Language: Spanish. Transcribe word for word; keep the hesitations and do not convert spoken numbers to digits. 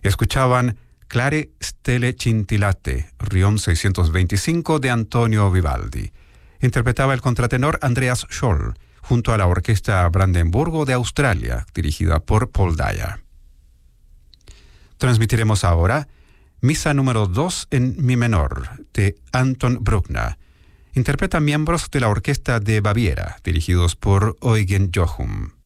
Escuchaban Clare Stelle Scintillate, Riom seiscientos veinticinco de Antonio Vivaldi. Interpretaba el contratenor Andreas Scholl, junto a la Orquesta Brandenburgo de Australia, dirigida por Paul Dyer. Transmitiremos ahora Misa número dos en Mi menor, de Anton Bruckner. Interpreta miembros de la Orquesta de Baviera, dirigidos por Eugen Jochum.